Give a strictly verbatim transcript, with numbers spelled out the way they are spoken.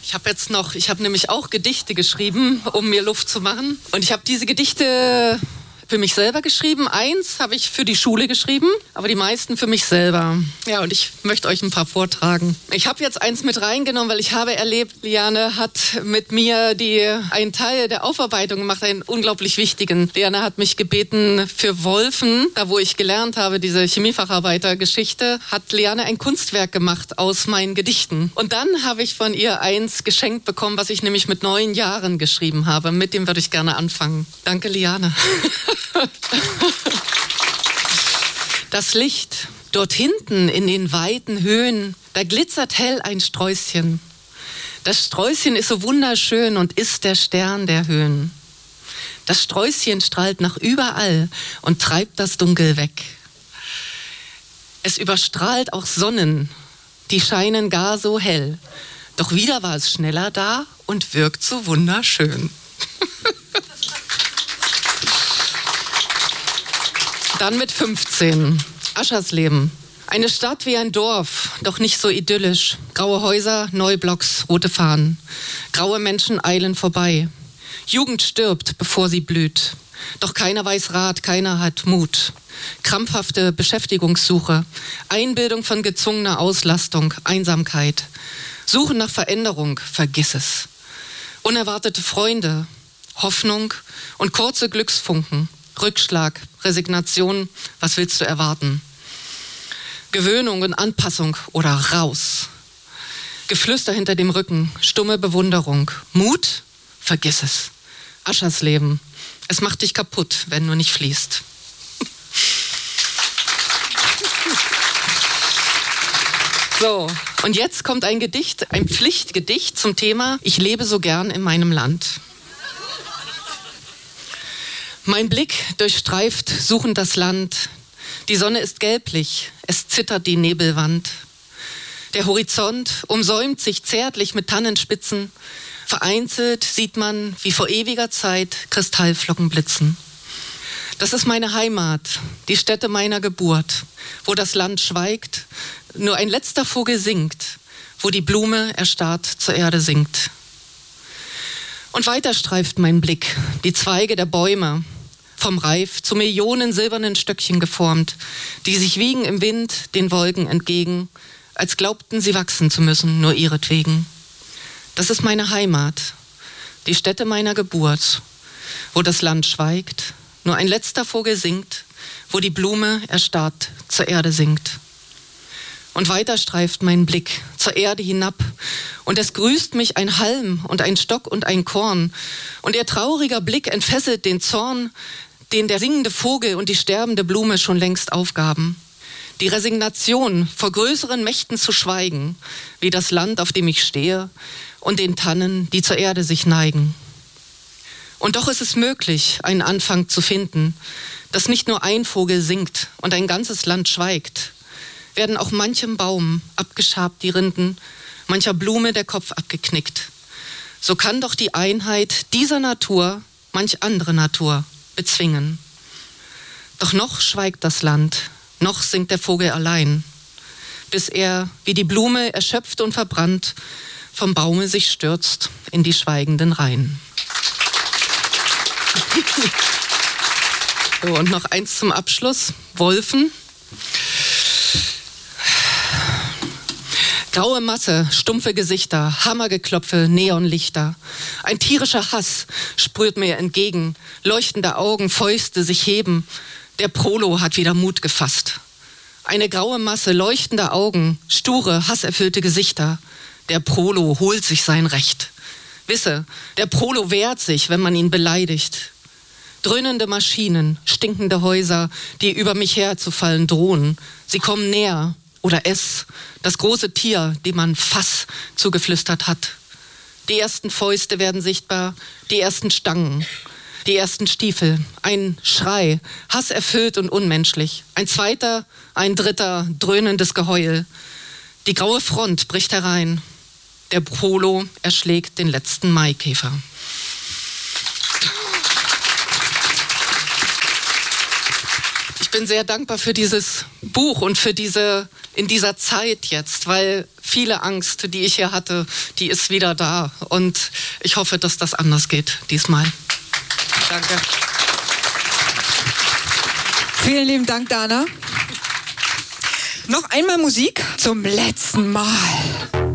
Ich habe jetzt noch, ich habe nämlich auch Gedichte geschrieben, um mir Luft zu machen. Und ich habe diese Gedichte für mich selber geschrieben. Eins habe ich für die Schule geschrieben, aber die meisten für mich selber. Ja, und ich möchte euch ein paar vortragen. Ich habe jetzt eins mit reingenommen, weil ich habe erlebt, Liane hat mit mir die, einen Teil der Aufarbeitung gemacht, einen unglaublich wichtigen. Liane hat mich gebeten, für Wolfen, da wo ich gelernt habe, diese Chemiefacharbeitergeschichte, hat Liane ein Kunstwerk gemacht aus meinen Gedichten. Und dann habe ich von ihr eins geschenkt bekommen, was ich nämlich mit neun Jahren geschrieben habe. Mit dem würde ich gerne anfangen. Danke, Liane. Das Licht dort hinten in den weiten Höhen, da glitzert hell ein Sträußchen. Das Sträußchen ist so wunderschön und ist der Stern der Höhen. Das Sträußchen strahlt nach überall und treibt das Dunkel weg. Es überstrahlt auch Sonnen, die scheinen gar so hell. Doch wieder war es schneller da und wirkt so wunderschön. Dann mit fünfzehn. Aschersleben. Eine Stadt wie ein Dorf, doch nicht so idyllisch. Graue Häuser, Neublocks, rote Fahnen. Graue Menschen eilen vorbei. Jugend stirbt, bevor sie blüht. Doch keiner weiß Rat, keiner hat Mut. Krampfhafte Beschäftigungssuche. Einbildung von gezwungener Auslastung, Einsamkeit. Suchen nach Veränderung, vergiss es. Unerwartete Freunde, Hoffnung und kurze Glücksfunken. Rückschlag, Resignation, was willst du erwarten? Gewöhnung und Anpassung oder raus. Geflüster hinter dem Rücken, stumme Bewunderung. Mut? Vergiss es. Aschersleben. Es macht dich kaputt, wenn du nicht fließt. So, und jetzt kommt ein Gedicht, ein Pflichtgedicht zum Thema Ich lebe so gern in meinem Land. Mein Blick durchstreift suchend das Land. Die Sonne ist gelblich, es zittert die Nebelwand. Der Horizont umsäumt sich zärtlich mit Tannenspitzen. Vereinzelt sieht man, wie vor ewiger Zeit Kristallflocken blitzen. Das ist meine Heimat, die Stätte meiner Geburt, wo das Land schweigt, nur ein letzter Vogel singt, wo die Blume erstarrt zur Erde sinkt. Und weiter streift mein Blick die Zweige der Bäume, vom Reif zu Millionen silbernen Stöckchen geformt, die sich wiegen im Wind den Wolken entgegen, als glaubten sie wachsen zu müssen, nur ihretwegen. Das ist meine Heimat, die Stätte meiner Geburt, wo das Land schweigt, nur ein letzter Vogel singt, wo die Blume erstarrt zur Erde sinkt. Und weiter streift mein Blick zur Erde hinab, und es grüßt mich ein Halm und ein Stock und ein Korn, und ihr trauriger Blick entfesselt den Zorn, den der singende Vogel und die sterbende Blume schon längst aufgaben. Die Resignation, vor größeren Mächten zu schweigen, wie das Land, auf dem ich stehe, und den Tannen, die zur Erde sich neigen. Und doch ist es möglich, einen Anfang zu finden, dass nicht nur ein Vogel singt und ein ganzes Land schweigt, werden auch manchem Baum abgeschabt die Rinden, mancher Blume der Kopf abgeknickt. So kann doch die Einheit dieser Natur manch andere Natur bezwingen. Doch noch schweigt das Land, noch singt der Vogel allein, bis er, wie die Blume erschöpft und verbrannt, vom Baume sich stürzt in die schweigenden Reihen. So, und noch eins zum Abschluss. Wolfen. Graue Masse, stumpfe Gesichter, Hammergeklopfe, Neonlichter. Ein tierischer Hass sprüht mir entgegen. Leuchtende Augen, Fäuste sich heben. Der Prolo hat wieder Mut gefasst. Eine graue Masse leuchtender Augen, sture, hasserfüllte Gesichter. Der Prolo holt sich sein Recht. Wisse, der Prolo wehrt sich, wenn man ihn beleidigt. Dröhnende Maschinen, stinkende Häuser, die über mich herzufallen drohen. Sie kommen näher. Oder es, das große Tier, dem man Fass zugeflüstert hat. Die ersten Fäuste werden sichtbar, die ersten Stangen, die ersten Stiefel. Ein Schrei, hasserfüllt und unmenschlich. Ein zweiter, ein dritter, dröhnendes Geheul. Die graue Front bricht herein. Der Prolo erschlägt den letzten Maikäfer. Ich bin sehr dankbar für dieses Buch und für diese, in dieser Zeit jetzt, weil viele Angst, die ich hier hatte, die ist wieder da. Und ich hoffe, dass das anders geht diesmal. Danke. Vielen lieben Dank, Dana. Noch einmal Musik zum letzten Mal.